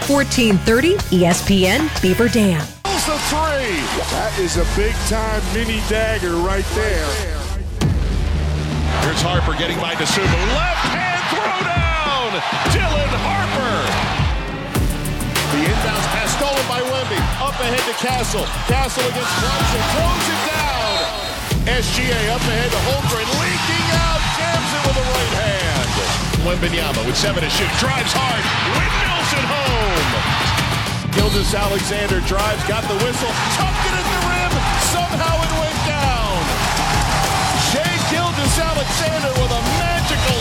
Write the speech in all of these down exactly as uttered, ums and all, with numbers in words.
fourteen thirty E S P N Beaver Dam. The three. That is a big-time mini dagger right there. Here's Harper getting by DeSumo. Left hand throw down. Dylan Harper. The inbounds pass stolen by Wemby. Up ahead to Castle. Castle against Clemson. Throws it down. S G A up ahead to Holmgren. Leaking out. Jams it with the right hand. Wembanyama with seven to shoot. Drives hard. Windmills it home. Gilgeous-Alexander drives, got the whistle, tucked it at the rim, somehow it went down. Shai Gilgeous-Alexander with a magical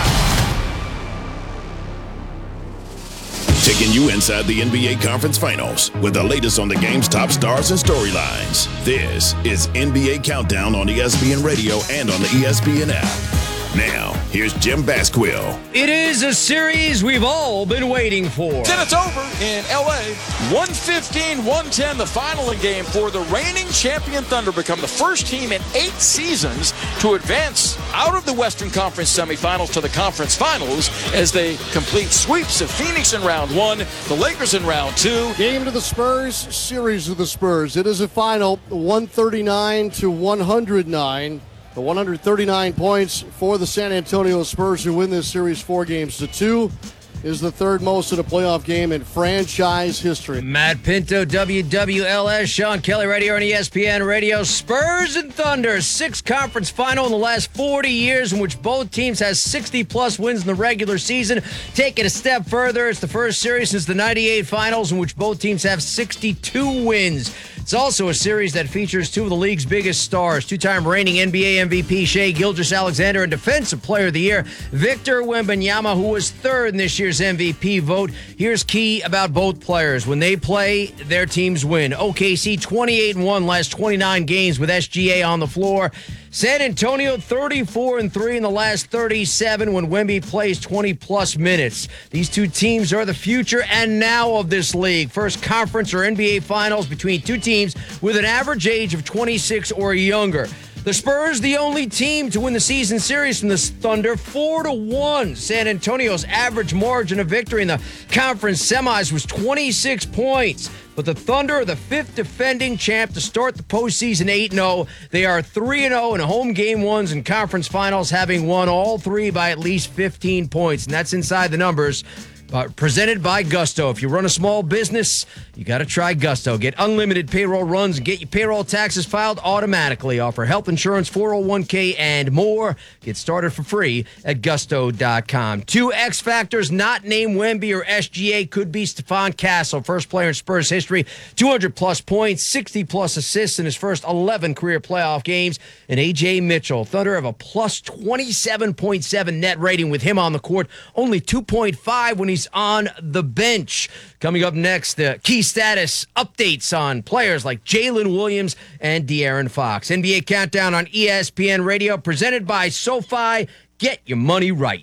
shot. Taking you inside the N B A Conference Finals with the latest on the game's top stars and storylines. This is N B A Countdown on E S P N Radio and on the E S P N app. Now, here's Jim Basquill. It is a series we've all been waiting for. Then it's over in L A. one fifteen one ten, the final game for the reigning champion Thunder become the first team in eight seasons to advance out of the Western Conference semifinals to the conference finals as they complete sweeps of Phoenix in round one, the Lakers in round two. Game to the Spurs, series of the Spurs. It is a final one thirty-nine to one hundred nine. The one hundred thirty-nine points for the San Antonio Spurs, who win this series four games to two, is the third most in a playoff game in franchise history. Matt Pinto, W W L S, Sean Kelly right here on E S P N Radio. Spurs and Thunder, sixth conference final in the last forty years in which both teams has sixty-plus wins in the regular season. Take it a step further, it's the first series since the ninety-eight finals in which both teams have sixty-two wins. It's also a series that features two of the league's biggest stars, two-time reigning N B A M V P Shai Gilgeous-Alexander and Defensive Player of the Year Victor Wembanyama, who was third in this year's M V P vote. Here's key about both players. When they play, their teams win. O K C twenty-eight and one last twenty-nine games with S G A on the floor. San Antonio thirty-four and three in the last thirty-seven when Wemby plays twenty-plus minutes. These two teams are the future and now of this league. First conference or N B A finals between two teams with an average age of twenty-six or younger. The Spurs, the only team to win the season series from the Thunder, four to one. San Antonio's average margin of victory in the conference semis was twenty-six points. But the Thunder are the fifth defending champ to start the postseason eight and oh. They are three and oh in home game ones and conference finals, having won all three by at least fifteen points. And that's inside the numbers. Uh, presented by Gusto. If you run a small business, you got to try Gusto. Get unlimited payroll runs and get your payroll taxes filed automatically. Offer health insurance, four oh one k, and more. Get started for free at gusto dot com. Two X Factors not named Wemby or S G A could be Stephon Castle, first player in Spurs history, two hundred plus points, sixty plus assists in his first eleven career playoff games, and A J Mitchell. Thunder have a plus twenty-seven point seven net rating with him on the court, only two point five when he's on the bench. Coming up next, the key status updates on players like Jalen Williams and De'Aaron Fox. N B A Countdown on E S P N Radio, presented by SoFi. Get your money right.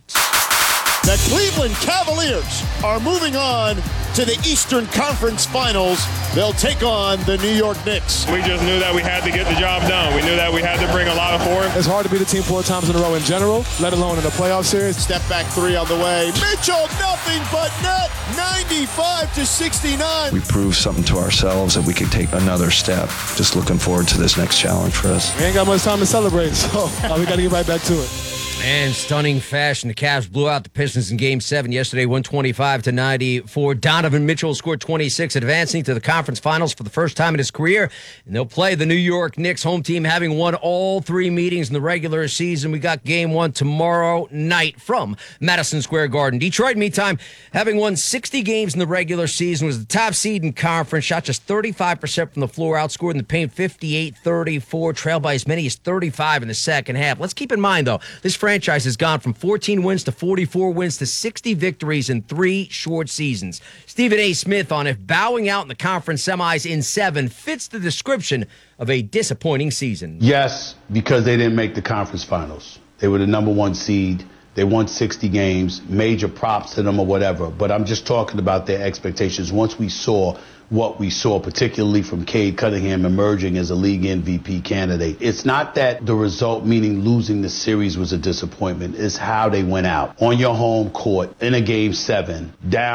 The Cleveland Cavaliers are moving on to the Eastern Conference Finals. They'll take on the New York Knicks. We just knew that we had to get the job done. We knew that we had to bring a lot of forward. It's hard to beat a team four times in a row in general, let alone in a playoff series. Step back three on the way. Mitchell, nothing but net. ninety-five to sixty-nine. We proved something to ourselves that we could take another step. Just looking forward to this next challenge for us. We ain't got much time to celebrate, so uh, we got to get right back to it. And stunning fashion, the Cavs blew out the Pistons in Game seven yesterday, one twenty-five to ninety-four. Donovan Mitchell scored twenty-six, advancing to the conference finals for the first time in his career. And they'll play the New York Knicks, home team having won all three meetings in the regular season. We got Game one tomorrow night from Madison Square Garden. Detroit, meantime, having won sixty games in the regular season, was the top seed in conference, shot just thirty-five percent from the floor, outscored in the paint fifty-eight thirty-four, trailed by as many as thirty-five in the second half. Let's keep in mind, though, this franchise has gone from fourteen wins to forty-four wins to sixty victories in three short seasons. Stephen A. Smith on if bowing out in the conference semis in seven fits the description of a disappointing season. Yes, because they didn't make the conference finals. They were the number one seed. They won sixty games, major props to them or whatever. But I'm just talking about their expectations. Once we saw what we saw, particularly from Cade Cunningham emerging as a league M V P candidate. It's not that the result, meaning losing the series, was a disappointment. It's how they went out on your home court in a game seven, down